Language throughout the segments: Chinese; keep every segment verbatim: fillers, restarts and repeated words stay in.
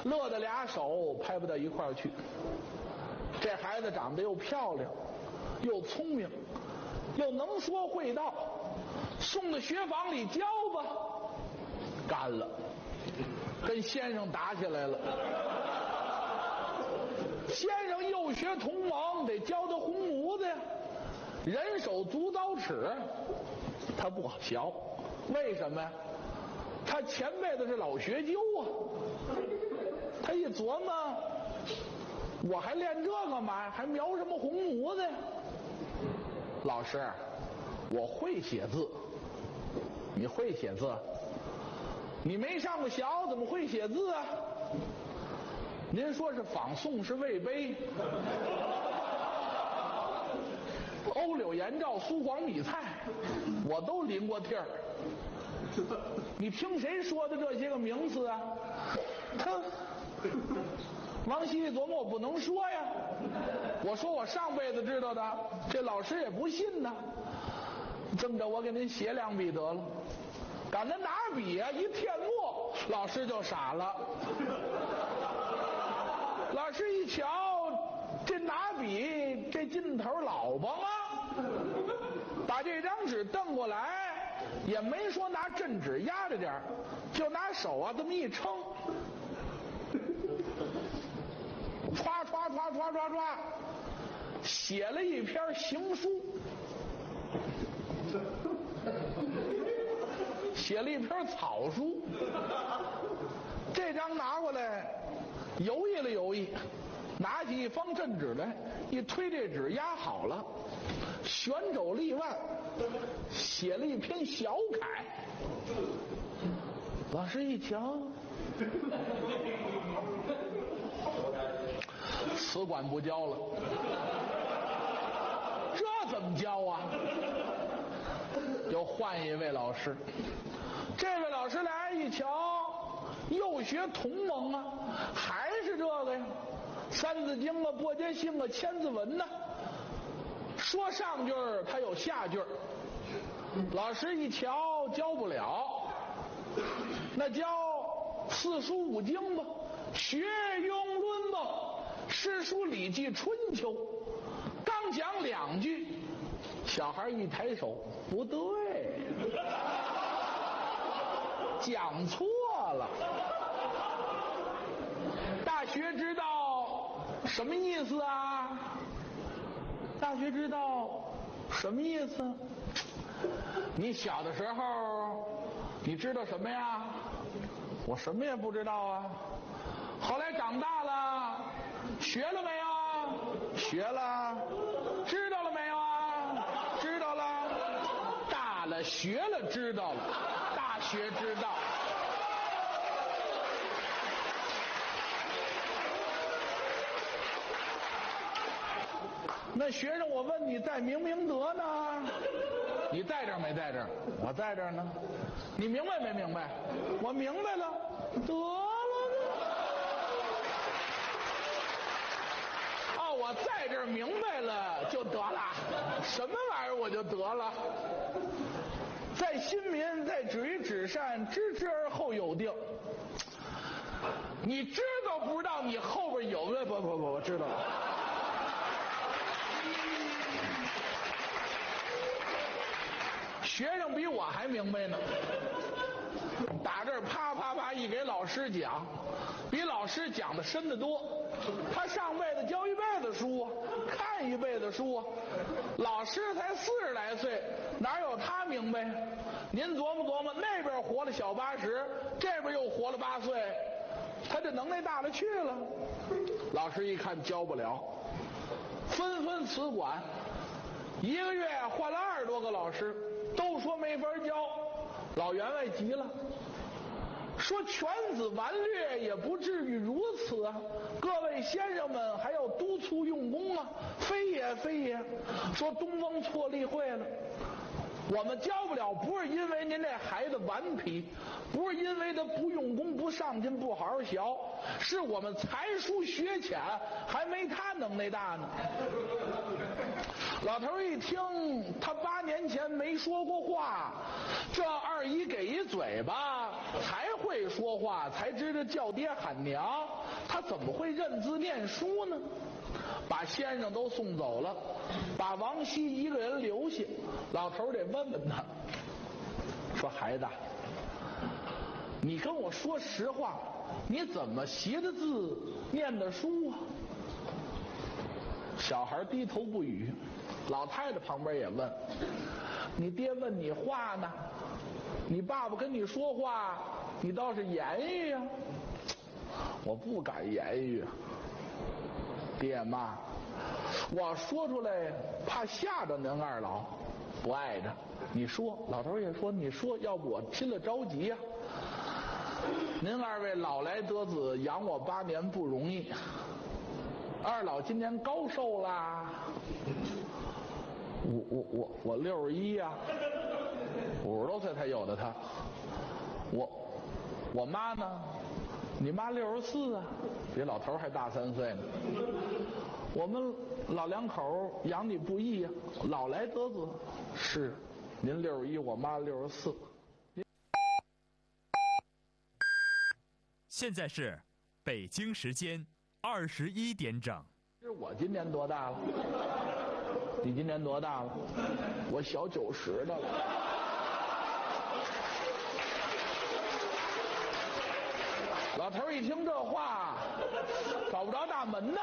乐得俩手拍不到一块儿去。这孩子长得又漂亮，又聪明，又能说会道，送到学房里教吧，干了，跟先生打起来了。先生幼学同盟，得教他红模子呀，人手足刀尺，他不好学。为什么呀？他前辈子是老学究啊。他一琢磨，我还练这干嘛呀？还描什么红模子呀？老师，我会写字。你会写字？你没上过学，怎么会写字啊？您说是仿宋是魏碑，欧柳颜照苏黄米蔡，我都临过帖儿。你听谁说的这些个名词啊？他王熙一琢磨，我不能说呀。我说我上辈子知道的，这老师也不信呢。这么着，我给您写两笔得了。赶他拿笔啊，一填墨，老师就傻了。老师一瞧，这拿笔这劲头老棒啊，把这张纸瞪过来，也没说拿镇纸压着点，就拿手啊这么一撑，歘歘歘歘歘歘，写了一篇行书，写了一篇草书。这张拿过来犹豫了犹豫，拿起一方镇纸来，一推这纸压好了，旋肘立腕，写了一篇小楷。老师一瞧，此管不教了，这怎么教啊？又换一位老师。这位老师来一瞧，幼学同盟啊，还是这个呀，三字经啊，簸箕姓啊，千字文呐、啊。说上句儿，他有下句儿。老师一瞧教不了，那教四书五经吧，学庸论吧，诗书礼记春秋。刚讲两句，小孩一抬手，不对，讲错了。大学知道什么意思啊？大学知道什么意思？你小的时候你知道什么呀？我什么也不知道啊。后来长大了，学了没有？学了。知道了没有啊？知道了。大了学了知道了，大学知道。那学生，我问你在明明德呢？你在这儿没在这儿？我在这儿呢。你明白没明白？我明白了。得了呢。哦，我在这儿明白了就得了。什么玩意儿我就得了？在亲民，在止于至善，知之而后有定。你知道不知道？你后边有没有？不不不，我知道了。学生比我还明白呢，打这儿啪啪啪一给老师讲，比老师讲的深得多。他上辈子教一辈子书，看一辈子书，老师才四十来岁，哪有他明白？您琢磨琢磨，那边活了小八十，这边又活了八岁，他这能耐大了去了。老师一看教不了，纷纷辞管，一个月换了二十多个老师，都说没法教。老员外急了，说犬子顽劣也不至于如此啊，各位先生们还要督促用功啊。非也非也，说东风错例会了，我们教不了，不是因为您这孩子顽皮，不是因为他不用功不上进不好好学，是我们才疏学浅，还没他能耐大呢。 老头一听，他八年前没说过话，这二姨给一嘴巴，才会说话，才知道叫爹喊娘，他怎么会认字念书呢？把先生都送走了，把王熙一个人留下。老头得问问他，说孩子，你跟我说实话，你怎么写的字念的书啊？小孩低头不语。老太太旁边也问，你爹问你话呢，你爸爸跟你说话，你倒是言语呀。我不敢言语，爹妈，我说出来怕吓着您二老，不碍着。你说，老头也说，你说，要不我听了着急呀、啊。您二位老来得子，养我八年不容易。二老今年高寿啦？我我我我六十一呀，五十多岁才有的他。我我妈呢？你妈六十四啊，比老头还大三岁呢。我们老两口养你不易啊，老来得子。是，您六十一，我妈六十四。 现在是北京时间二十一点整。 其实我今年多大了？你今年多大了？我小九十的了。老头一听这话，找不着大门呢。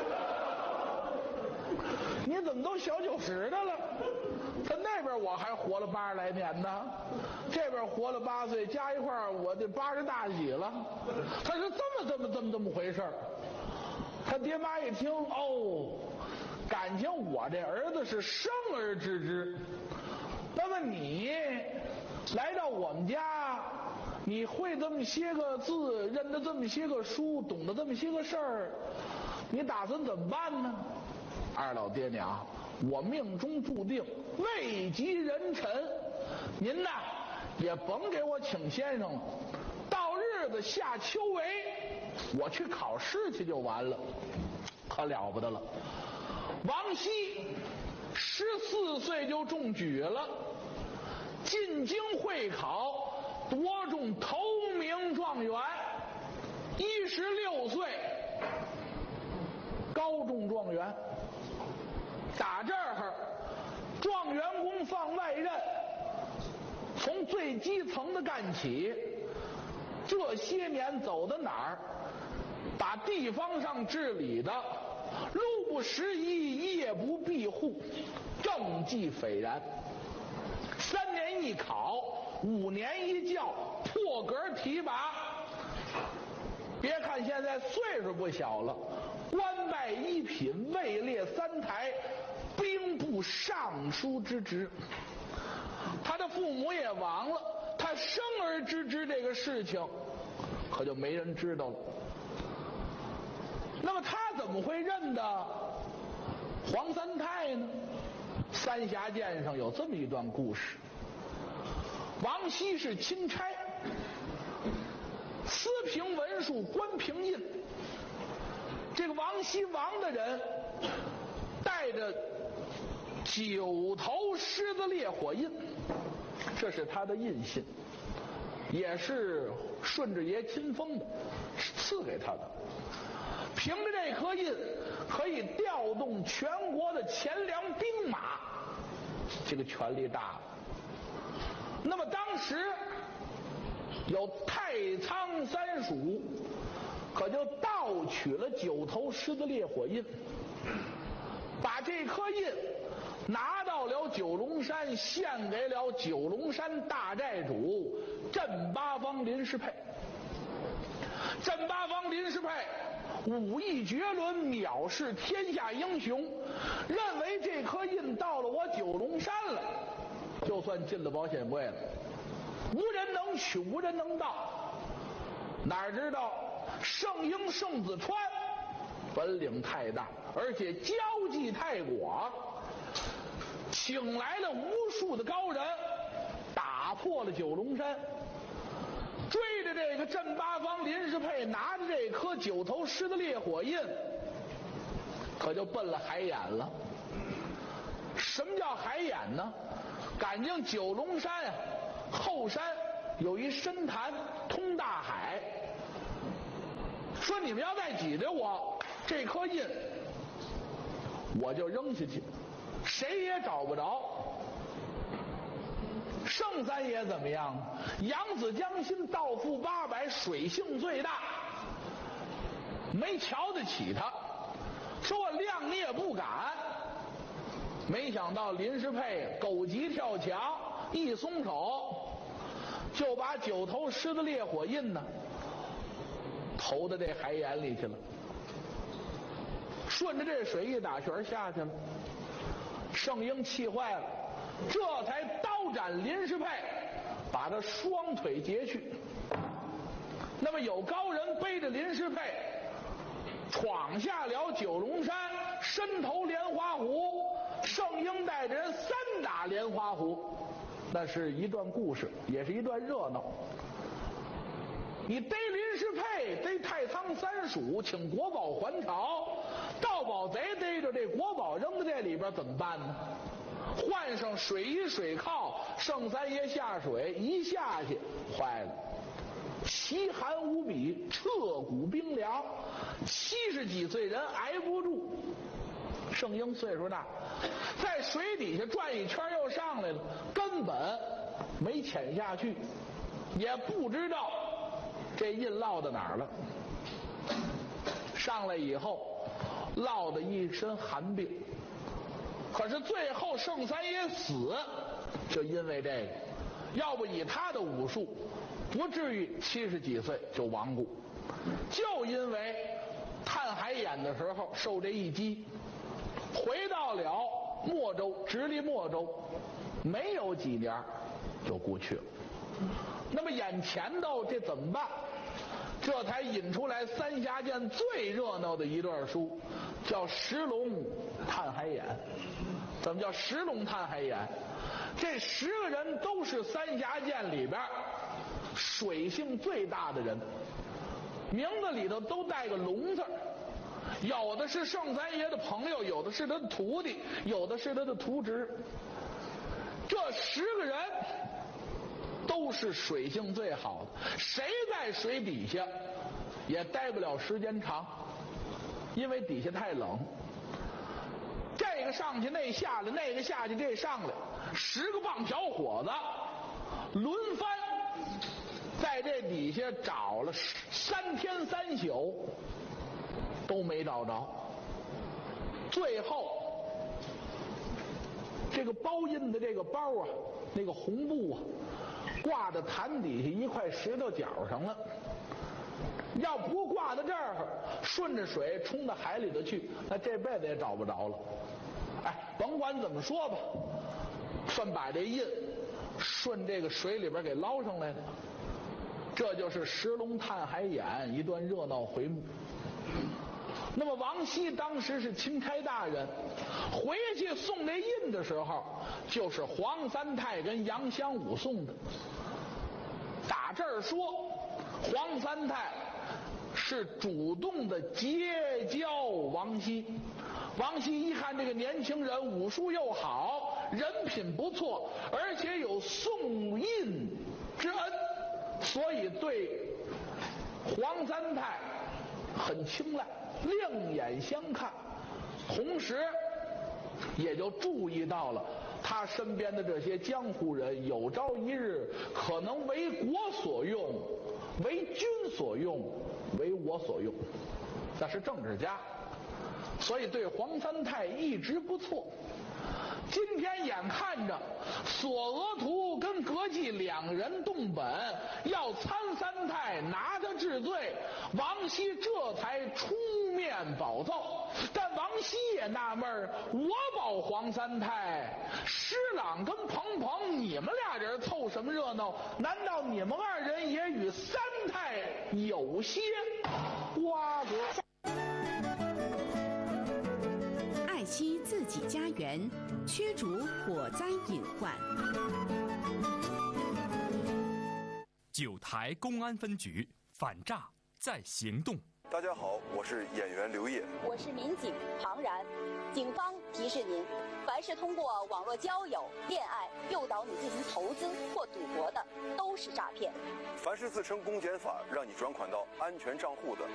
你怎么都小九十的了？在那边我还活了八十来年呢，这边活了八岁，加一块儿我这八十大几了。他是这么这么这么这么回事儿。他爹妈一听，哦，感情我这儿子是生而知之。那么你来到我们家，你会这么些个字，认得这么些个书，懂得这么些个事儿，你打算怎么办呢？二老爹娘，我命中注定位极人臣，您呐也甭给我请先生了，到日子下秋闱，我去考试去就完了。可了不得了，王熙十四岁就中举了，进京会考夺中头名状元，一十六岁高中状元。打这儿状元公放外任，从最基层的干起，这些年走到哪儿，把地方上治理的路不拾遗，夜不闭户，政绩斐然。三年一考，五年一教，破格提拔。别看现在岁数不小了，官拜一品，位列三台，兵部尚书之职。他的父母也亡了，他生而知之这个事情，可就没人知道了。那么他怎么会认得黄三太呢？三峡剑上有这么一段故事。王熙是钦差，司平文书，官平印。这个王熙王的人带着九头狮子烈火印，这是他的印信，也是顺着爷亲封的，赐给他的。凭着这颗印，可以调动全国的钱粮兵马，这个权力大了。那么当时有太仓三署，可就盗取了九头狮子烈火印，把这颗印拿到了九龙山，献给了九龙山大寨主镇八方林师佩。镇八方林师佩武艺绝伦，藐视天下英雄，认为这颗印到了我九龙山了，就算进了保险柜了，无人能取，无人能盗。哪知道圣婴圣子川本领太大，而且交际太广，请来了无数的高人，打破了九龙山，追着这个镇八方林师佩，拿着这颗九头狮子烈火印，可就奔了海眼了。 什么叫海眼呢？赶经九龙山啊，后山有一深潭通大海。说你们要再挤着我这颗印，我就扔下去，谁也找不着。圣三爷怎么样？扬子江心，道富八百，水性最大，没瞧得起他，说我亮你也不敢。没想到林师佩狗急跳墙，一松手就把九头狮子烈火印呢投到这海眼里去了，顺着这水一打旋下去了。圣婴气坏了，这才刀斩林师佩，把他双腿截去。那么有高人背着林师佩闯下了九龙山，伸头莲花湖，圣婴带着人三打莲花湖，那是一段故事，也是一段热闹。你逮林师佩，逮太仓三蜀，请国宝还朝，盗宝贼逮着这国宝扔在这里边怎么办呢？换上水衣水靠，圣三爷下水一下去，坏了，奇寒无比，彻骨冰凉，七十几岁人挨不住。圣婴岁数大，在水底下转一圈又上来了，根本没潜下去，也不知道这印落到哪儿了。上来以后落得一身寒病，可是最后圣三爷死就因为这个，要不以他的武术不至于七十几岁就亡故，就因为探海眼的时候受这一击，回到了莫州，直隶莫州，没有几年就故去了。那么眼前头这怎么办？这才引出来三峡涧最热闹的一段书，叫《石龙探海眼》。怎么叫石龙探海眼？这十个人都是三峡涧里边水性最大的人，名字里头都带个龙字，有的是圣三爷的朋友，有的是他的徒弟，有的是他的徒侄。这十个人都是水性最好的，谁在水底下也待不了时间长，因为底下太冷。这个上去那下来，那个下去这上来，十个棒小伙子轮番在这底下找了三天三宿都没找着。最后这个包印的这个包啊，那个红布啊，挂在潭底下一块石头角上了，要不挂到这儿，顺着水冲到海里头去，那这辈子也找不着了。哎，甭管怎么说吧，算把这印顺这个水里边给捞上来了。这就是石龙探海眼一段热闹回目。那么王熙当时是钦差大人，回去送这印的时候，就是黄三泰跟杨香武送的。打这儿说，黄三泰是主动的结交王熙。王熙一看这个年轻人武术又好，人品不错，而且有送印之恩，所以对黄三泰很青睐，另眼相看，同时也就注意到了他身边的这些江湖人有朝一日可能为国所用，为君所用，为我所用，那是政治家，所以对黄三泰一直不错。今天眼看着索额图跟葛季两人动本，要参三泰拿他治罪，王熙这才出面保奏。但王熙也纳闷，我保黄三泰，施琅跟彭彭你们俩人凑什么热闹？难道你们二人也与三泰有些瓜葛？ 爱惜自己家园，驱逐火灾隐患。 九台公安分局反诈在行动。 大家好，我是演员刘烨。 我是民警庞然。警方提示您，凡是通过网络交友、恋爱诱导你进行投资或赌博的，都是诈骗。 凡是自称公检法让你转款到安全账户的，